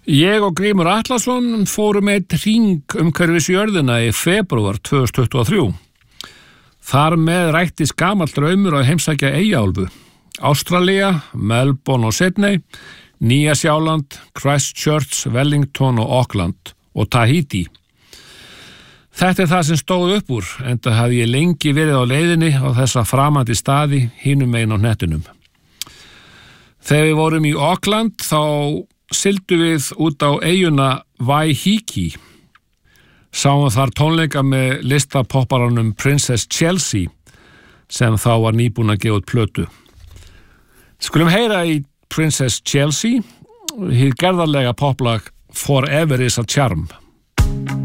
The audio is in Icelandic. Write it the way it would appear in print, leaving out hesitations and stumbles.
Ég og Grímur Atlason fórum eitt hring umhverfis jörðina í febrúar 2023. Þar með rættist gamall draumur að heimsækja Eyjaálfu, Ástralía, Melbourne og Sydney, Nýja-Sjáland, Christchurch, Wellington og Auckland og Tahiti. Þetta það sem stóð upp úr, enda hafði ég lengi verið á leiðinni á þessa framandi staði hinum megin á hnettinum. Þegar við vorum í Auckland þá sigldu við út á eyjuna Waiheke. Sáum þar tónleika með listapopparanum Princess Chelsea sem þá var nýbúin að gefa út plötu. Skulum heyra í Princess Chelsea, hið gerðarlega poplag Forever is a Charm.